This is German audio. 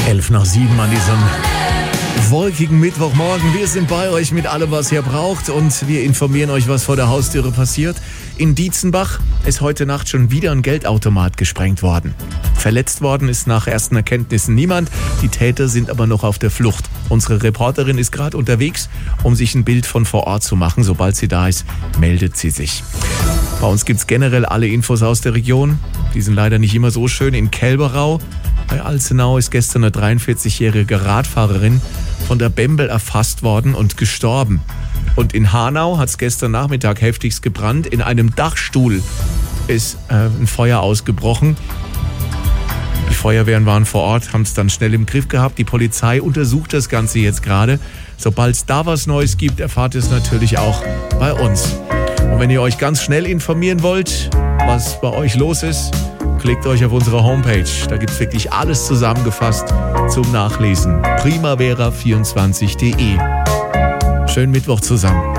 11:07 an diesem wolkigen Mittwochmorgen. Wir sind bei euch mit allem, was ihr braucht, und wir informieren euch, was vor der Haustüre passiert. In Dietzenbach ist heute Nacht schon wieder ein Geldautomat gesprengt worden. Verletzt worden ist nach ersten Erkenntnissen niemand. Die Täter sind aber noch auf der Flucht. Unsere Reporterin ist gerade unterwegs, um sich ein Bild von vor Ort zu machen. Sobald sie da ist, meldet sie sich. Bei uns gibt's generell alle Infos aus der Region. Die sind leider nicht immer so schön. In Kelberau bei Alzenau ist gestern eine 43-jährige Radfahrerin von der Bembel erfasst worden und gestorben. Und in Hanau hat es gestern Nachmittag heftigst gebrannt. In einem Dachstuhl ist ein Feuer ausgebrochen. Die Feuerwehren waren vor Ort, haben es dann schnell im Griff gehabt. Die Polizei untersucht das Ganze jetzt gerade. Sobald es da was Neues gibt, erfahrt ihr es natürlich auch bei uns. Und wenn ihr euch ganz schnell informieren wollt, was bei euch los ist, klickt euch auf unsere Homepage. Da gibt es wirklich alles zusammengefasst zum Nachlesen. primavera24.de. Schönen Mittwoch zusammen.